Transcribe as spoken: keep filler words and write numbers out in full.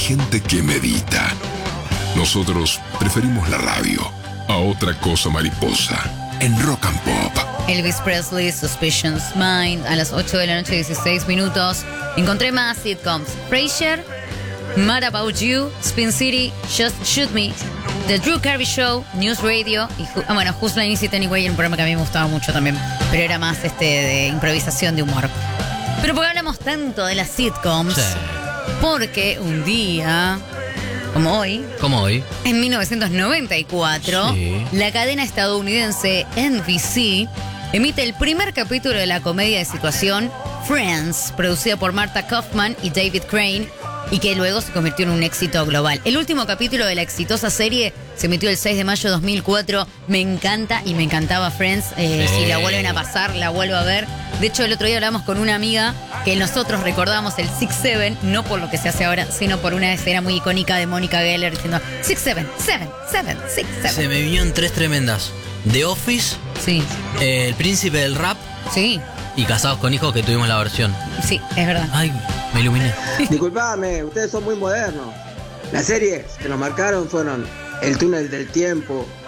gente que medita. Nosotros preferimos la radio a otra cosa mariposa en Rock and Pop. Elvis Presley, Suspicions Mind, a las ocho de la noche, dieciséis minutos. Encontré más sitcoms. Frasier, Mad About You, Spin City, Just Shoot Me, The Drew Carey Show, News Radio y ah, bueno, Who's Line Is It Anyway, un programa que a mí me gustaba mucho también, pero era más este de improvisación, de humor. Pero ¿por qué hablamos tanto de las sitcoms? Sí. Porque un día, como hoy, Como hoy. en mil novecientos noventa y cuatro, Sí. la cadena estadounidense N B C emite el primer capítulo de la comedia de situación Friends, producida por Martha Kaufman y David Crane, y que luego se convirtió en un éxito global. El último capítulo de la exitosa serie se emitió el seis de mayo de dos mil cuatro. Me encanta y me encantaba Friends. Eh, Sí. Si la vuelven a pasar, la vuelvo a ver. De hecho, el otro día hablamos con una amiga que nosotros recordamos el six seven, no por lo que se hace ahora, sino por una escena muy icónica de Mónica Geller diciendo six seven, seven, seven, six seven. Se me vinieron tres tremendas. The Office, Sí, eh, El Príncipe del Rap sí, y Casados con Hijos, que tuvimos la versión. sí, es verdad. Ay, me iluminé. Disculpame, ustedes son muy modernos. Las series que nos marcaron fueron El Túnel del Tiempo,